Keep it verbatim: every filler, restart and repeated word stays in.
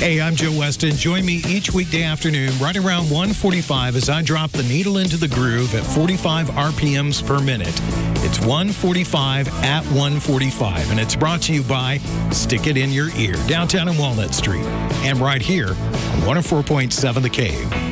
Hey, I'm Joe Weston. Join me each weekday afternoon right around one forty-five as I drop the needle into the groove at forty-five R P Ms per minute. It's one forty-five at one forty-five, and it's brought to you by Stick It In Your Ear, downtown on Walnut Street, and right here on one oh four point seven The Cave.